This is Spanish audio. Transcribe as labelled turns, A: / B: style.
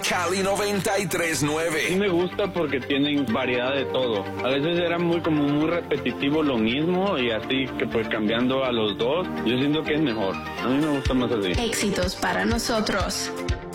A: Cali 93.9.
B: Sí me gusta porque tienen variedad de todo. A veces era muy repetitivo lo mismo y así que pues cambiando a los dos, yo siento que es mejor. A mí me gusta más así.
C: Éxitos para nosotros.